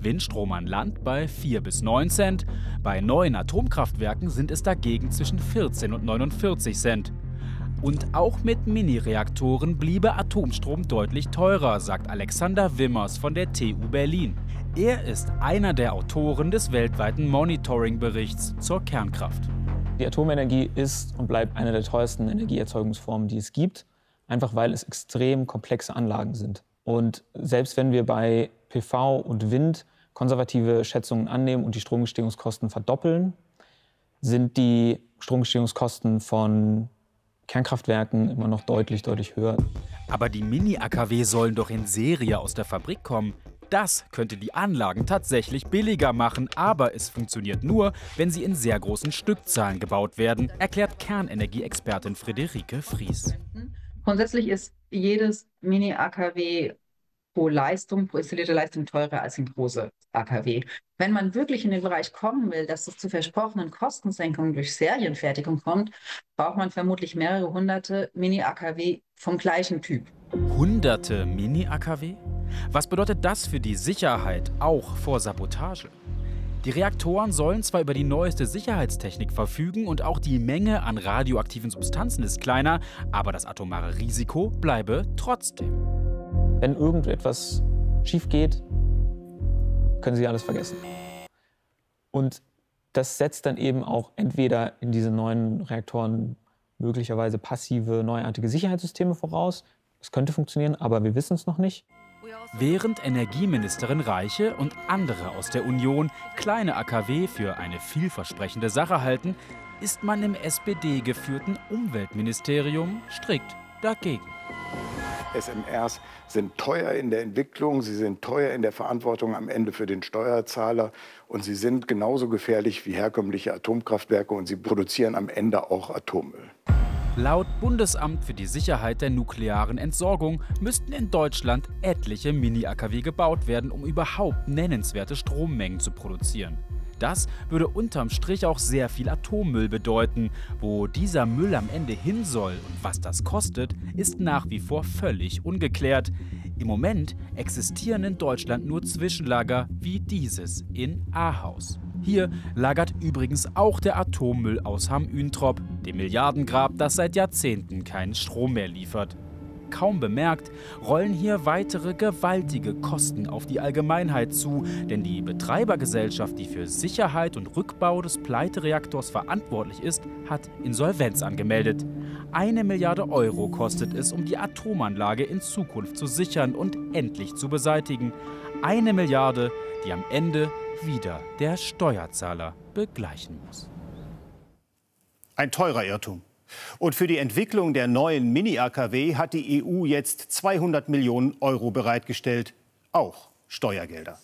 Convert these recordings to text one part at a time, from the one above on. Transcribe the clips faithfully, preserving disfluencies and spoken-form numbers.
Windstrom an Land bei vier bis neun Cent. Bei neuen Atomkraftwerken sind es dagegen zwischen vierzehn und neunundvierzig Cent. Und auch mit Mini-Reaktoren bliebe Atomstrom deutlich teurer, sagt Alexander Wimmers von der T U Berlin. Er ist einer der Autoren des weltweiten Monitoring-Berichts zur Kernkraft. Die Atomenergie ist und bleibt eine der teuersten Energieerzeugungsformen, die es gibt, einfach weil es extrem komplexe Anlagen sind. Und selbst wenn wir bei P V und Wind konservative Schätzungen annehmen und die Stromgestehungskosten verdoppeln, sind die Stromgestehungskosten von Kernkraftwerken immer noch deutlich, deutlich höher. Aber die Mini-A K W sollen doch in Serie aus der Fabrik kommen. Das könnte die Anlagen tatsächlich billiger machen, aber es funktioniert nur, wenn sie in sehr großen Stückzahlen gebaut werden, erklärt Kernenergieexpertin Friederike Fries. Grundsätzlich ist jedes Mini-A K W pro Leistung, pro installierte Leistung teurer als ein großes A K W. Wenn man wirklich in den Bereich kommen will, dass es zu versprochenen Kostensenkungen durch Serienfertigung kommt, braucht man vermutlich mehrere hunderte Mini-A K W vom gleichen Typ. Hunderte Mini-A K W? Was bedeutet das für die Sicherheit, auch vor Sabotage? Die Reaktoren sollen zwar über die neueste Sicherheitstechnik verfügen und auch die Menge an radioaktiven Substanzen ist kleiner, aber das atomare Risiko bleibe trotzdem. Wenn irgendetwas schief geht, können Sie alles vergessen. Und das setzt dann eben auch entweder in diese neuen Reaktoren möglicherweise passive, neuartige Sicherheitssysteme voraus. Das könnte funktionieren, aber wir wissen es noch nicht. Während Energieministerin Reiche und andere aus der Union kleine A K W für eine vielversprechende Sache halten, ist man im S P D-geführten Umweltministerium strikt dagegen. S M Rs sind teuer in der Entwicklung, sie sind teuer in der Verantwortung am Ende für den Steuerzahler und sie sind genauso gefährlich wie herkömmliche Atomkraftwerke und sie produzieren am Ende auch Atommüll. Laut Bundesamt für die Sicherheit der nuklearen Entsorgung müssten in Deutschland etliche Mini-A K W gebaut werden, um überhaupt nennenswerte Strommengen zu produzieren. Das würde unterm Strich auch sehr viel Atommüll bedeuten. Wo dieser Müll am Ende hin soll und was das kostet, ist nach wie vor völlig ungeklärt. Im Moment existieren in Deutschland nur Zwischenlager wie dieses in Ahaus. Hier lagert übrigens auch der Atommüll aus Hamm-Üntrop, dem Milliardengrab, das seit Jahrzehnten keinen Strom mehr liefert. Kaum bemerkt, rollen hier weitere gewaltige Kosten auf die Allgemeinheit zu, denn die Betreibergesellschaft, die für Sicherheit und Rückbau des Pleitereaktors verantwortlich ist, hat Insolvenz angemeldet. Eine Milliarde Euro kostet es, um die Atomanlage in Zukunft zu sichern und endlich zu beseitigen. Eine Milliarde, die am Ende wieder der Steuerzahler begleichen muss. Ein teurer Irrtum. Und für die Entwicklung der neuen Mini-A K W hat die E U jetzt zweihundert Millionen Euro bereitgestellt, auch Steuergelder.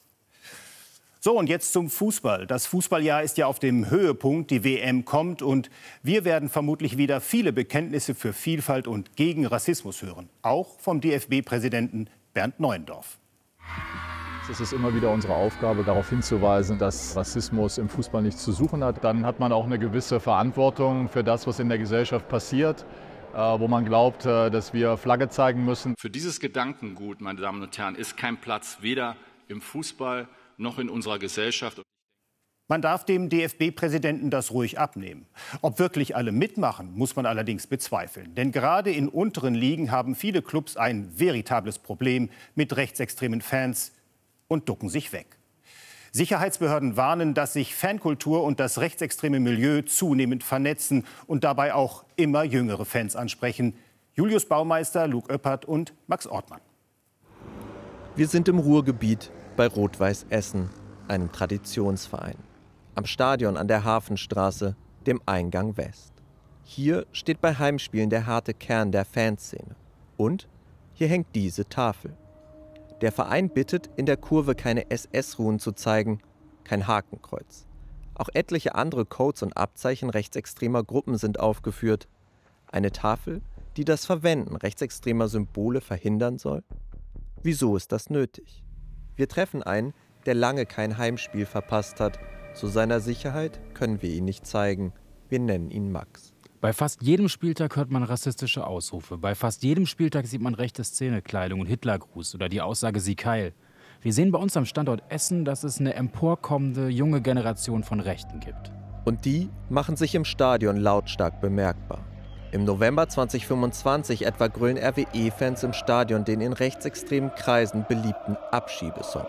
So, und jetzt zum Fußball. Das Fußballjahr ist ja auf dem Höhepunkt, die W M kommt und wir werden vermutlich wieder viele Bekenntnisse für Vielfalt und gegen Rassismus hören. Auch vom D F B-Präsidenten Bernd Neuendorf. Es ist immer wieder unsere Aufgabe, darauf hinzuweisen, dass Rassismus im Fußball nichts zu suchen hat. Dann hat man auch eine gewisse Verantwortung für das, was in der Gesellschaft passiert, wo man glaubt, dass wir Flagge zeigen müssen. Für dieses Gedankengut, meine Damen und Herren, ist kein Platz weder im Fußball noch in unserer Gesellschaft. Man darf dem D F B-Präsidenten das ruhig abnehmen. Ob wirklich alle mitmachen, muss man allerdings bezweifeln. Denn gerade in unteren Ligen haben viele Clubs ein veritables Problem mit rechtsextremen Fans und ducken sich weg. Sicherheitsbehörden warnen, dass sich Fankultur und das rechtsextreme Milieu zunehmend vernetzen und dabei auch immer jüngere Fans ansprechen. Julius Baumeister, Luke Oeppert und Max Ortmann. Wir sind im Ruhrgebiet bei Rot-Weiß Essen, einem Traditionsverein. Am Stadion an der Hafenstraße, dem Eingang West. Hier steht bei Heimspielen der harte Kern der Fanszene. Und hier hängt diese Tafel. Der Verein bittet, in der Kurve keine S S-Ruhen zu zeigen, kein Hakenkreuz. Auch etliche andere Codes und Abzeichen rechtsextremer Gruppen sind aufgeführt. Eine Tafel, die das Verwenden rechtsextremer Symbole verhindern soll? Wieso ist das nötig? Wir treffen einen, der lange kein Heimspiel verpasst hat. Zu seiner Sicherheit können wir ihn nicht zeigen. Wir nennen ihn Max. Bei fast jedem Spieltag hört man rassistische Ausrufe. Bei fast jedem Spieltag sieht man rechte Szenekleidung und Hitlergruß oder die Aussage Sieg Heil. Wir sehen bei uns am Standort Essen, dass es eine emporkommende junge Generation von Rechten gibt. Und die machen sich im Stadion lautstark bemerkbar. Im November zweitausendfünfundzwanzig etwa grölen R W E-Fans im Stadion den in rechtsextremen Kreisen beliebten Abschiebesong.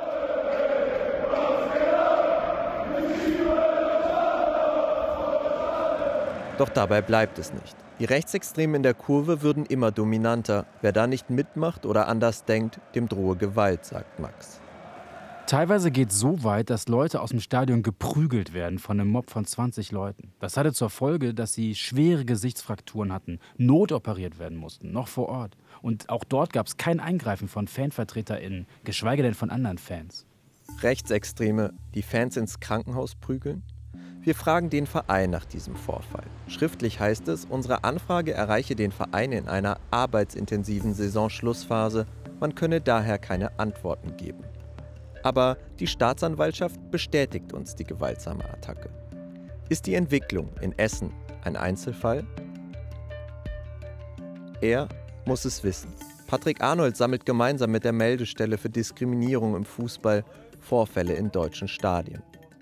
Doch dabei bleibt es nicht. Die Rechtsextremen in der Kurve würden immer dominanter. Wer da nicht mitmacht oder anders denkt, dem drohe Gewalt, sagt Max. Teilweise geht es so weit, dass Leute aus dem Stadion geprügelt werden von einem Mob von zwanzig Leuten. Das hatte zur Folge, dass sie schwere Gesichtsfrakturen hatten, notoperiert werden mussten, noch vor Ort. Und auch dort gab es kein Eingreifen von FanvertreterInnen, geschweige denn von anderen Fans. Rechtsextreme, die Fans ins Krankenhaus prügeln? Wir fragen den Verein nach diesem Vorfall. Schriftlich heißt es, unsere Anfrage erreiche den Verein in einer arbeitsintensiven Saisonschlussphase. Man könne daher keine Antworten geben. Aber die Staatsanwaltschaft bestätigt uns die gewaltsame Attacke. Ist die Entwicklung in Essen ein Einzelfall? Er muss es wissen. Patrick Arnold sammelt gemeinsam mit der Meldestelle für Diskriminierung im Fußball Vorfälle in deutschen Stadien.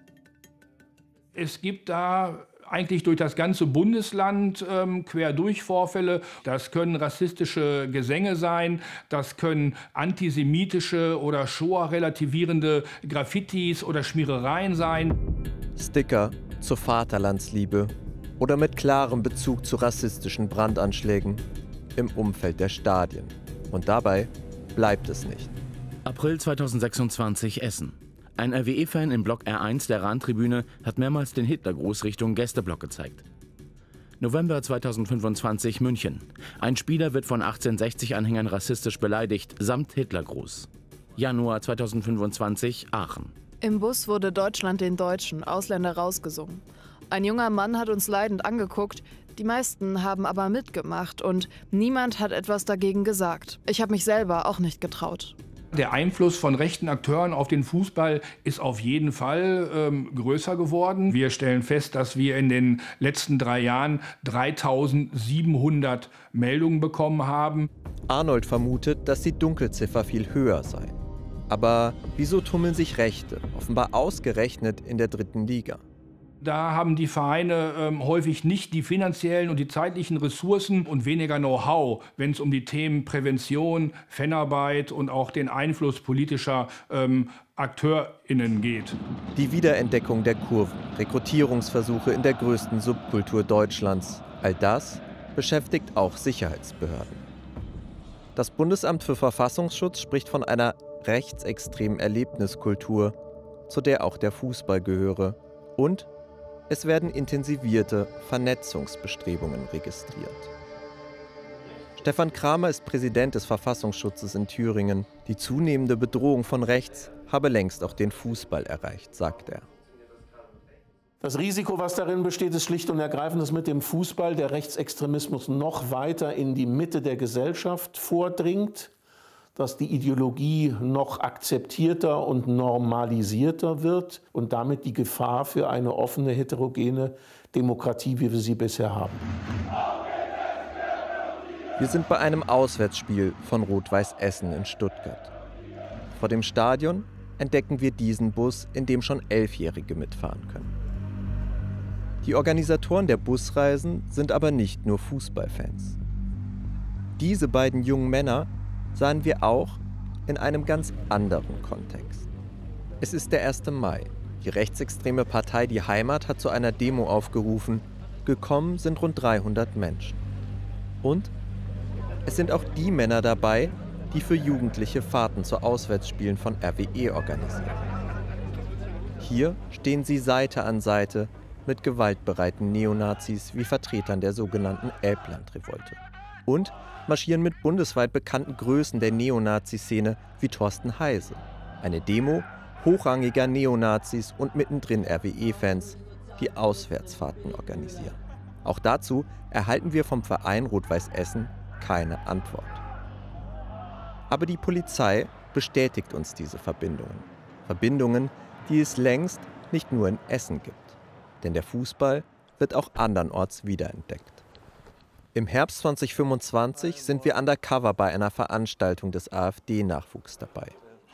Es gibt da eigentlich durch das ganze Bundesland ähm, quer durch Vorfälle. Das können rassistische Gesänge sein, das können antisemitische oder Shoah-relativierende Graffitis oder Schmierereien sein. Sticker zur Vaterlandsliebe oder mit klarem Bezug zu rassistischen Brandanschlägen im Umfeld der Stadien. Und dabei bleibt es nicht. April zweitausendsechsundzwanzig, Essen. Ein R W E-Fan im Block R eins der Rahntribüne hat mehrmals den Hitlergruß Richtung Gästeblock gezeigt. November zweitausendfünfundzwanzig, München. Ein Spieler wird von achtzehnhundertsechzig-Anhängern rassistisch beleidigt, samt Hitlergruß. Januar zweitausendfünfundzwanzig, Aachen. Im Bus wurde Deutschland den Deutschen, Ausländer rausgesungen. Ein junger Mann hat uns leidend angeguckt, die meisten haben aber mitgemacht und niemand hat etwas dagegen gesagt. Ich habe mich selber auch nicht getraut. Der Einfluss von rechten Akteuren auf den Fußball ist auf jeden Fall ähm, größer geworden. Wir stellen fest, dass wir in den letzten drei Jahren dreitausendsiebenhundert Meldungen bekommen haben. Arnold vermutet, dass die Dunkelziffer viel höher sei. Aber wieso tummeln sich Rechte, offenbar ausgerechnet in der dritten Liga? Da haben die Vereine ähm, häufig nicht die finanziellen und die zeitlichen Ressourcen und weniger Know-how, wenn es um die Themen Prävention, Fanarbeit und auch den Einfluss politischer ähm, AkteurInnen geht. Die Wiederentdeckung der Kurven, Rekrutierungsversuche in der größten Subkultur Deutschlands, all das beschäftigt auch Sicherheitsbehörden. Das Bundesamt für Verfassungsschutz spricht von einer rechtsextremen Erlebniskultur, zu der auch der Fußball gehöre. Und es werden intensivierte Vernetzungsbestrebungen registriert. Stefan Kramer ist Präsident des Verfassungsschutzes in Thüringen. Die zunehmende Bedrohung von rechts habe längst auch den Fußball erreicht, sagt er. Das Risiko, was darin besteht, ist schlicht und ergreifend, dass mit dem Fußball der Rechtsextremismus noch weiter in die Mitte der Gesellschaft vordringt, dass die Ideologie noch akzeptierter und normalisierter wird und damit die Gefahr für eine offene, heterogene Demokratie, wie wir sie bisher haben. Wir sind bei einem Auswärtsspiel von Rot-Weiß Essen in Stuttgart. Vor dem Stadion entdecken wir diesen Bus, in dem schon Elfjährige mitfahren können. Die Organisatoren der Busreisen sind aber nicht nur Fußballfans. Diese beiden jungen Männer sahen wir auch in einem ganz anderen Kontext. Es ist der erste Mai. Die rechtsextreme Partei Die Heimat hat zu einer Demo aufgerufen. Gekommen sind rund dreihundert Menschen. Und es sind auch die Männer dabei, die für Jugendliche Fahrten zu Auswärtsspielen von R W E organisieren. Hier stehen sie Seite an Seite mit gewaltbereiten Neonazis wie Vertretern der sogenannten Elblandrevolte. Und marschieren mit bundesweit bekannten Größen der Neonazi-Szene wie Thorsten Heise. Eine Demo hochrangiger Neonazis und mittendrin R W E-Fans, die Auswärtsfahrten organisieren. Auch dazu erhalten wir vom Verein Rot-Weiß Essen keine Antwort. Aber die Polizei bestätigt uns diese Verbindungen. Verbindungen, die es längst nicht nur in Essen gibt. Denn der Fußball wird auch andernorts wiederentdeckt. Im Herbst zweitausendfünfundzwanzig sind wir undercover bei einer Veranstaltung des AfD-Nachwuchs dabei.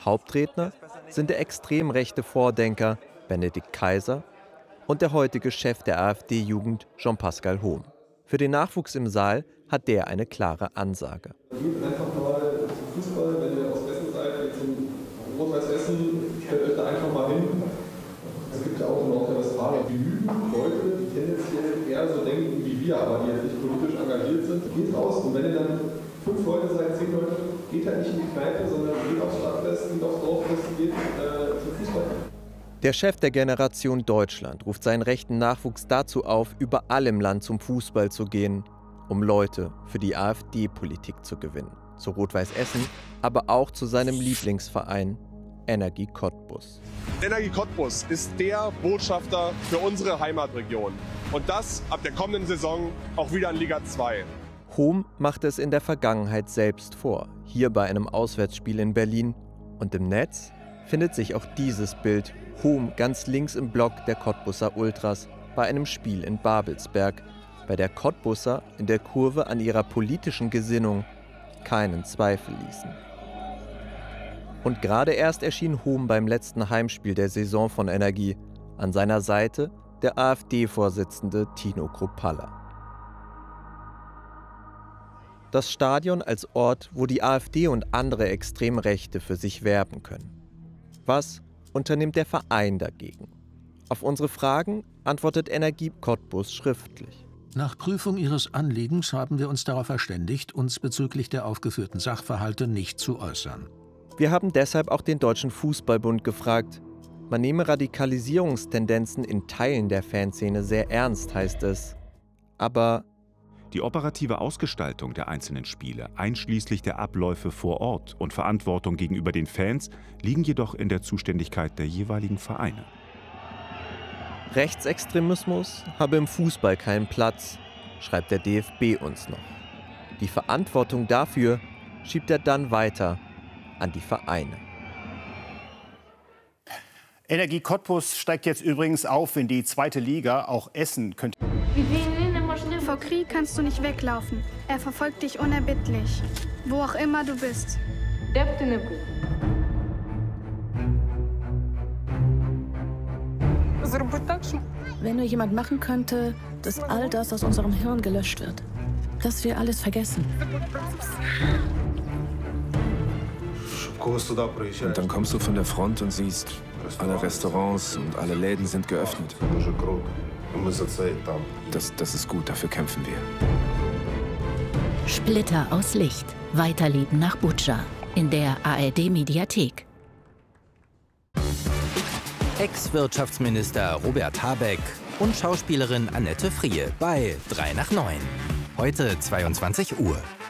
Hauptredner sind der extrem rechte Vordenker Benedikt Kaiser und der heutige Chef der AfD-Jugend Jean-Pascal Hohm. Für den Nachwuchs im Saal hat der eine klare Ansage. Geht einfach mal zum Fußball, wenn ihr aus Essen seid, zum Rot-Weiß Essen, stellt euch da einfach mal hin. Es gibt ja auch in Nordrhein-Westfalen genügend Leute, die tendenziell eher so denken wie wir, aber die halt nicht politisch engagiert sind. Geht raus und wenn ihr dann fünf Leute seid, zehn Leute, geht halt nicht in die Kneipe, sondern geht aufs Stadtfest, geht aufs Dorffest, geht äh, zum Fußball. Der Chef der Generation Deutschland ruft seinen rechten Nachwuchs dazu auf, überall im Land zum Fußball zu gehen, um Leute für die AfD-Politik zu gewinnen. Zu Rot-Weiß Essen, aber auch zu seinem Lieblingsverein Energie Cottbus. Energie Cottbus ist der Botschafter für unsere Heimatregion. Und das ab der kommenden Saison auch wieder in Liga zwei. Hohm machte es in der Vergangenheit selbst vor, hier bei einem Auswärtsspiel in Berlin. Und im Netz findet sich auch dieses Bild, Hohm ganz links im Block der Cottbuser Ultras bei einem Spiel in Babelsberg, bei der Cottbuser in der Kurve an ihrer politischen Gesinnung keinen Zweifel ließen. Und gerade erst erschien Hohm beim letzten Heimspiel der Saison von Energie, an seiner Seite der AfD-Vorsitzende Tino Kruppalla. Das Stadion als Ort, wo die AfD und andere Extremrechte für sich werben können. Was unternimmt der Verein dagegen? Auf unsere Fragen antwortet Energie Cottbus schriftlich. Nach Prüfung Ihres Anliegens haben wir uns darauf verständigt, uns bezüglich der aufgeführten Sachverhalte nicht zu äußern. Wir haben deshalb auch den Deutschen Fußballbund gefragt. Man nehme Radikalisierungstendenzen in Teilen der Fanszene sehr ernst, heißt es. Aber die operative Ausgestaltung der einzelnen Spiele, einschließlich der Abläufe vor Ort und Verantwortung gegenüber den Fans, liegen jedoch in der Zuständigkeit der jeweiligen Vereine. Rechtsextremismus habe im Fußball keinen Platz, schreibt der D F B uns noch. Die Verantwortung dafür schiebt er dann weiter an die Vereine. Energie Cottbus steigt jetzt übrigens auf in die zweite Liga. Auch Essen könnte... Vor Krieg kannst du nicht weglaufen. Er verfolgt dich unerbittlich. Wo auch immer du bist. Wenn nur jemand machen könnte, dass all das aus unserem Hirn gelöscht wird. Dass wir alles vergessen. Und dann kommst du von der Front und siehst, alle Restaurants und alle Läden sind geöffnet. Das, das ist gut, dafür kämpfen wir. Splitter aus Licht. Weiterleben nach Butscha. In der A R D-Mediathek. Ex-Wirtschaftsminister Robert Habeck und Schauspielerin Annette Frier bei drei nach neun. Heute zweiundzwanzig Uhr.